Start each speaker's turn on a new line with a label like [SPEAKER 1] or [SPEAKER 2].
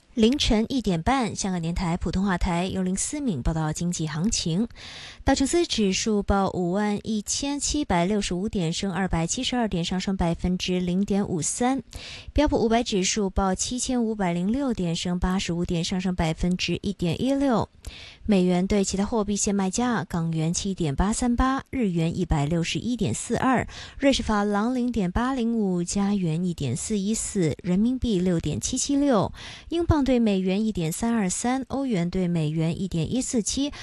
[SPEAKER 1] 凌晨1点半，香港电台普通话台由林思敏报道经济行情。道琼斯指数报51765点，升272点，上升0.53%。标普500指数报7506点，升85点，上升1.16%。美元对其他货币现卖价：港元7.838，日元161.42，瑞士法郎0.805，加元1.414，人民币6.776，英镑对美元1.323，欧元对美元1.147，